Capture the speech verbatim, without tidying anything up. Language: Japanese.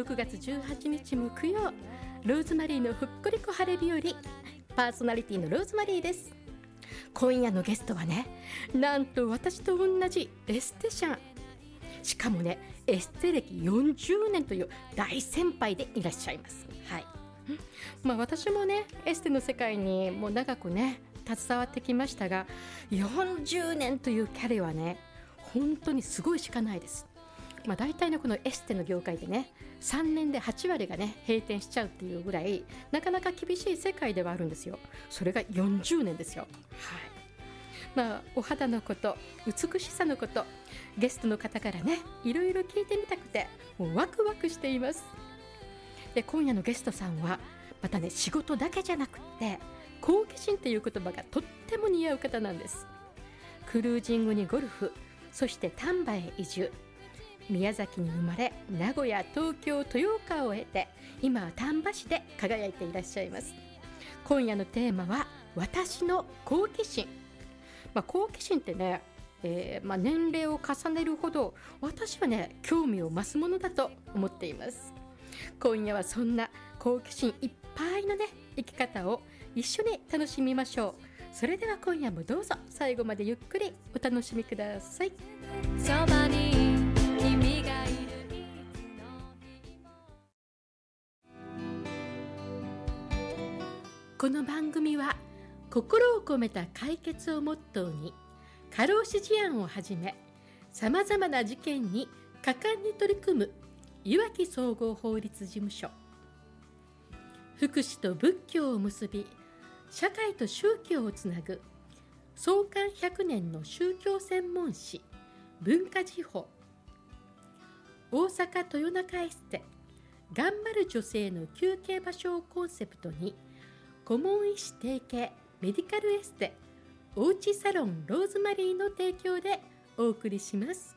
ろくがつじゅうはちにち木曜、ローズマリーのふっこりこ晴れ日和、パーソナリティのローズマリーです。今夜のゲストはね、なんと私と同じエステシャン、しかもねエステ歴よんじゅうねんという大先輩でいらっしゃいます。はい、まあ、私もねエステの世界にもう長くね携わってきましたが、よんじゅうねんというキャリアはね本当にすごいしかないです。まあ、大体のこのエステの業界でねさんねんではちわりがね閉店しちゃうっていうぐらいなかなか厳しい世界ではあるんですよ。それがよんじゅうねんですよ。はい、まあ、お肌のこと、美しさのこと、ゲストの方からねいろいろ聞いてみたくてもうワクワクしています。で、今夜のゲストさんはまたね仕事だけじゃなくって好奇心という言葉がとっても似合う方なんです。クルージングにゴルフ、そして丹波へ移住、宮崎に生まれ名古屋、東京、豊岡を経て今は丹波市で輝いていらっしゃいます。今夜のテーマは私の好奇心。まあ、好奇心ってね、えーまあ、年齢を重ねるほど私はね興味を増すものだと思っています。今夜はそんな好奇心いっぱいのね生き方を一緒に楽しみましょう。それでは今夜もどうぞ最後までゆっくりお楽しみください。そばに君がいるいつの日も。この番組は心を込めた解決をモットーに過労死事案をはじめさまざまな事件に果敢に取り組むいわき総合法律事務所、福祉と仏教を結び社会と宗教をつなぐ創刊ひゃくねんの宗教専門誌文化時報、大阪豊中エステ頑張る女性の休憩場所をコンセプトに顧問医師提携メディカルエステおうちサロンローズマリーの提供でお送りします。